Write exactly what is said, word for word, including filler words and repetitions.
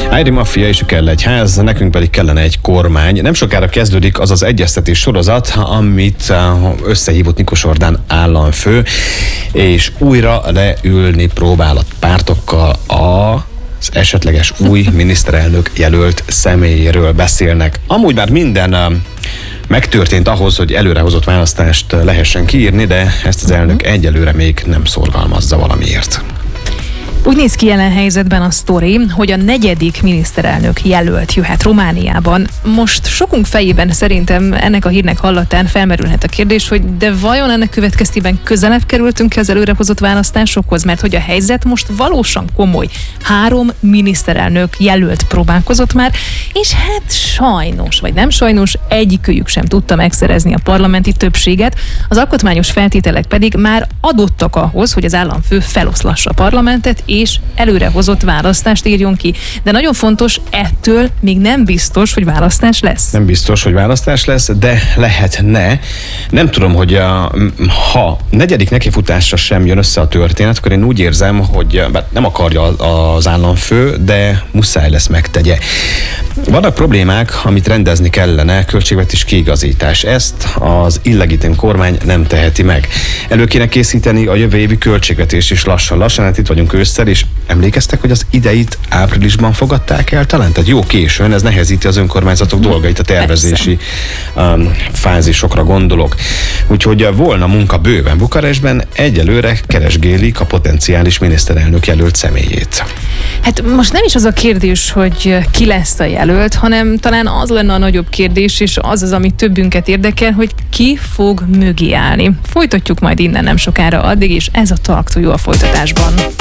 Ájri maffia és kell egy ház, nekünk pedig kellene egy kormány. Nem sokára kezdődik az az egyeztetés sorozat, amit összehívott Nikos Orbán államfő, és újra leülni próbál a pártokkal a az esetleges új miniszterelnök jelölt személyéről beszélnek. Amúgy már minden megtörtént ahhoz, hogy előrehozott választást lehessen kiírni, de ezt az elnök egyelőre még nem szorgalmazza valamiért. Úgy néz ki jelen helyzetben a sztori, hogy a negyedik miniszterelnök jelölt jöhet Romániában. Most sokunk fejében szerintem ennek a hírnek hallatán felmerülhet a kérdés, hogy de vajon ennek következtében közelebb kerültünk az előrehozott választásokhoz, mert hogy a helyzet most valósan komoly. Három miniszterelnök jelölt próbálkozott már, és hát sajnos, vagy nem sajnos, egyikőjük sem tudta megszerezni a parlamenti többséget, az alkotmányos feltételek pedig már adottak ahhoz, hogy az államfő feloszlassa a parlamentet, és előrehozott választást írjon ki. De nagyon fontos, ettől még nem biztos, hogy választás lesz. Nem biztos, hogy választás lesz, de lehetne. Nem tudom, hogy a, ha negyedik nekifutásra sem jön össze a történet, akkor én úgy érzem, hogy nem akarja az államfő, de muszáj lesz megtegye. Vannak problémák, amit rendezni kellene, költségvetés kiigazítás. Ezt az illegitim kormány nem teheti meg. Elő kéne készíteni a jövő évi költségvetést is lassan-lassan, hát itt vagyunk ősszel, és emlékeztek, hogy az ideit áprilisban fogadták el talán? Tehát jó későn, ez nehezíti az önkormányzatok dolgait, a tervezési um, fázisokra gondolok. Úgyhogy volna munka bőven Bukarestben, egyelőre keresgélik a potenciális miniszterelnök jelölt személyét. Hát most nem is az a kérdés, hogy ki lesz a jelölt, hanem talán az lenne a nagyobb kérdés, és az az, ami többünket érdekel, hogy ki fog mögé állni. Folytatjuk majd innen nem sokára, addig is ez a Talk to You a folytatásban.